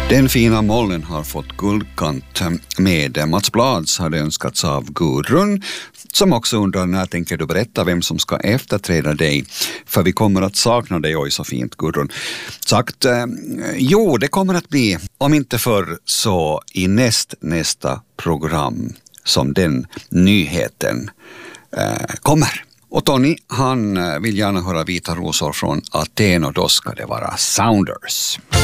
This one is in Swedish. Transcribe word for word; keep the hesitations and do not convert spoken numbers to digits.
Den fina molnen har fått guldkant med Mats Blads hade önskats av Gudrun, som också undrar när tänker du berätta vem som ska efterträda dig, för vi kommer att sakna dig. Oj, så fint Gudrun sagt. Eh, jo, det kommer att bli, om inte förr så i näst nästa program som den nyheten eh, kommer. Och Tony, han vill gärna höra Vita rosor från Aten och då ska det vara Sounders.